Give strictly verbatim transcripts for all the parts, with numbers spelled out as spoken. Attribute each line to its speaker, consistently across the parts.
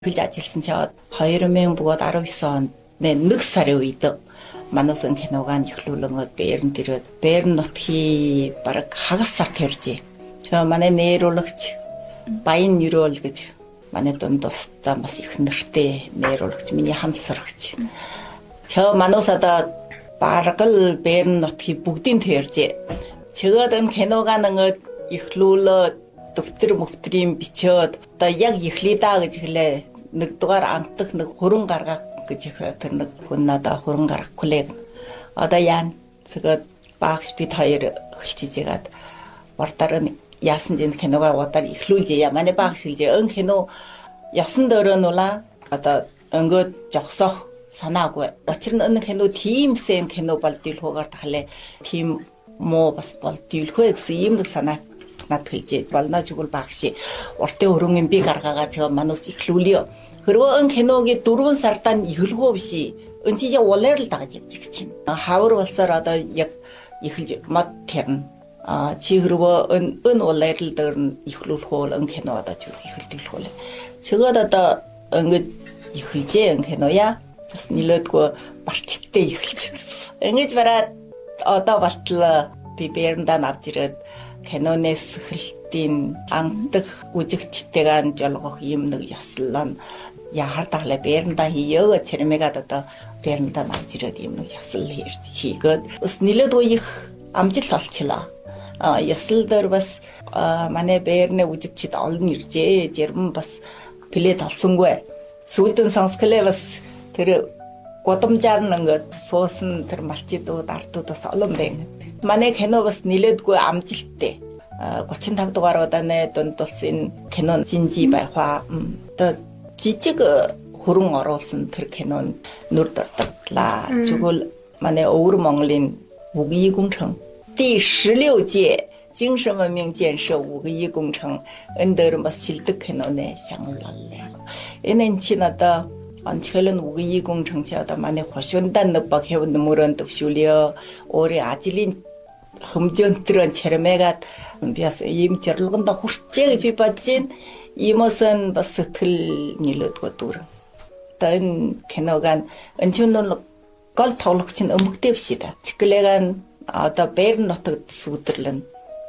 Speaker 1: Хэлж ажилласан чи хоёр мянга дөрвөн онд нэг сарын үед манайсан киногаан ихлүүлэнгөд бээрэн дэрээд бээрэн нутгийн бараг хагас сар төржээ. Тэгээ манай нейрологч Баян Нөрөөл гэж манай дунд тусдаа бас их нэртэй нейрологч миний хамсарагч. Тэгээ манайс одоо бараг л бээрэн нутгийн бүгдийн төржээ. Тэгээд энэ киногаан ингээд ихлүүлээд дэвтэр мөвтрийн бичээд одоо яг ихлээ даа гэж хэлээ. Нэг дугаар амтах нэг хөрөн гаргах гэж тэр нэг хүн надаа хөрөн гаргах колег. Одоо яан тэгээд багш бид хоёр хөлчижгээд вартаар нь яасан чинь киногоо удаа ихлүүлжээ. Манай багш хэлжээ. Өн кино ясан дөрөө нула одоо өнгөд жогсох санаагүй. Учир нь энэ кино тиймсэн кино болдгийлхүүгээр тахлаа. Тим муу бас болдгийлхөө гэсэн ийм нэг санаа над хэлжээ. Болно ч үгүй багш. Уртын хөрөнгө би гаргаагаад тэгээ манус ихлүүлээ. Хэрвээ эн киногийн дөрвөн сардаа ихлгөө биш. Эн чи яг улаар л дагаж явж байгаа чинь. Хавар болсоор одоо яг ихлж мод тэрнэ. А чи хэрвээ эн эн улаар л дөрн ихлүүлэх бол эн кино одоо ч ихлдэлэх бол. Чигээд одоо ингэж ихлжээ эн киноя. Бас нилээдгүй барчттай ихлж. Ингэж бараад одоо болтол би бэрэндаа авч ирээд кинонес хэлтийн ангадах үжигчтэйгэн жолгох юм нэг ёслол яхартаглаа бэрэндаа хийёо чэрмэгээд одоо бэрэндаа авч ирээд юм нэг ёслол хийгээд бас нилээдгүй их амжилт олчлаа. А ёслол дээр бас манай бэрнэ үжигчд олон иржээ. Жирмэн бас плед олсонгүй. Сүүлдэн сонсголээ бас тэр годамжаар нь ингээд суусан тэр малчидууд ардууд бас олон байна. Манай кино бас нилээдгүй амжилттай. гучин тав дугаар удааны дунд тулс энэ кино жинжи байхаа одоо жижиг хөрөн оруулсан тэр кинонд нүр дурдаглаа. Зүгэл манай өвөр Монголын 우기工程第十六届精神文明建设우기工程энэ дээр бас шилдэг киноны шагналлаа. Энэ чинь одоо анчхэлэн 우기工程чи одоо манай хошундан нэг баг хэвэн мөрөнд төвшүүлээ. Өөрийн ажлын хэмжээнтрэн чармээгаад би бас ийм зорилгонд хүрчээ гэж би бодож байна. Иймээс бас сэтгэл нилээдгүй дүүрэн. Одоо энэ киногаан энэ ч нэг гол тоглогч нь өмгтэй биш да. Циклэгаан одоо бэрн нутагт сүдэрлэн.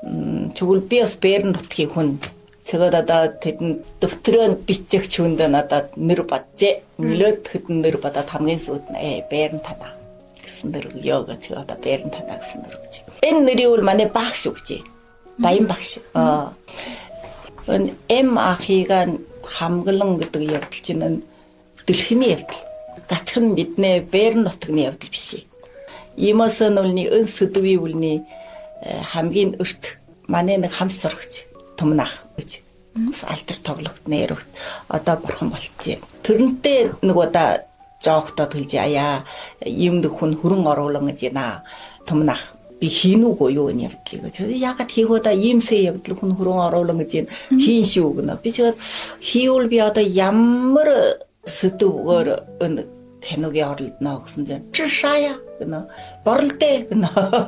Speaker 1: Чүгэл би бас бэрн нутгийн хүн. Цэгээд одоо тэдэн дэвтрэн бичих хүнд надад нэр баджээ. Нилээд хэдэн нэр бодоод хамгийн сүйд нь ээ бэрн танаа гэсэн нэр ёо гэж одоо бэрн танаа гэсэн нэр өгч. Энэ нэрийг бол манай багш өгчээ. Баян багш. Аа. Энэ эм ахигаан хамглан гэдэг явдал чинь дэлхийн явдал. Гацхан биднээ бэрн нутгийн явдал биш. Иймээс нь үлний өн сэдвийн үлний хамгийн өрт манай нэг хамс сурагч Тумнах гэж алтар тоглогт нэрвт одоо бурхан болчихъя. Тэрнтэй нэг удаа жоохтой төлж аяа юм нэг хүн хөрөн оруулан гэж яана. Тумнах би хийнүүгүй юу энэ явдлыг. Тэгээд ягаад хийгөө да иймсээ явдал хүн хөрөн оруулан гэж хийн шүү гэнэ. Би тэгээд хийвэл би одоо ямар сэдвээр энэ киногийн оролдоно гэсэн чинь чишая гэнэ. Борлдээ гэнэ.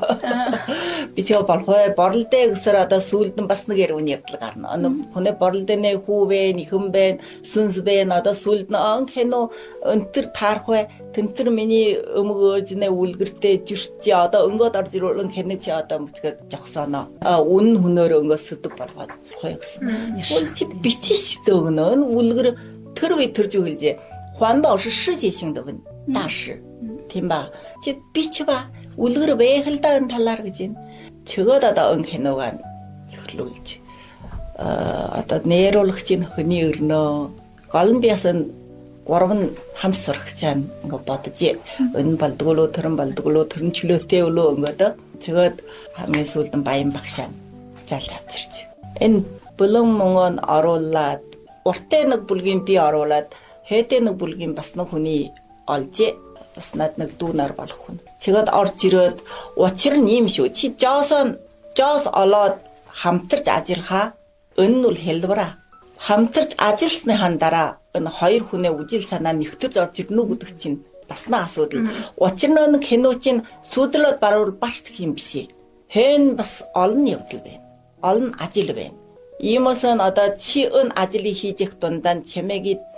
Speaker 1: Би тэгээд болохгүй борлдээ гэсээр одоо сүүлд нь бас нэг яруу явдал гарна. Өнөө борлдэнэ хүүвэ нэхэн бэ сүнс бэ одоо сүүлд нь он кино өнтер таархвэ тэнтэр миний өмгөөжнэ үлгэртэй жирчи одоо өнгөд орж ирүүлэн кино чи одоо мөчгöd жогсооно. Үнэн хүнөөр өнгөө сэдв болгоод хой гэсэн. Үл чи бичиж дөгнө үлгэр тэр үе төрж хэлжээ. 环保是世界性的问大事，тийм ба. Чи бич ба үлгэр бэхэлдэн талаар гэж байна. Чөгөөд одоо өн киногаан хөрлүүлж. Аа одоо нейрологчийн хүний өрнөө Колумбиас нь гурван хамс сурагчаа ингээ бодож өн болдгоолоо тэрэн болдгоолоо тэрэн чөлөөтэй өлөө ингээд чөгөөд хамгийн сүүлд нь баян багшаа жалж авчирч. Энэ булан монгон оруулаад уртаа нэг бүлгийн би оруулаад хэдэ нэг бүлгийн бас нэг хүний олжээ. Бас над нэг дүүнар болох хүн. Чигэд орж ирээд учир нь юм шүү. Чи жоосон жоос олоод хамтарч ажиллахаа энэ нь хэлбэраа. Хамтарч ажилласныхан дараа энэ хоёр хүнээ үжил санаа нэгтэрж орж ирнэ үү гэдэг чинь бас нэг асуудал. Учир нь нэг кино чинь сүдлээд баруул бачдаг юм биш. Хэн бас олон явдал байна. Олон ажил байна. Иймээс нь одоо чи өн ажлыг хийж их дундаа чимээгийн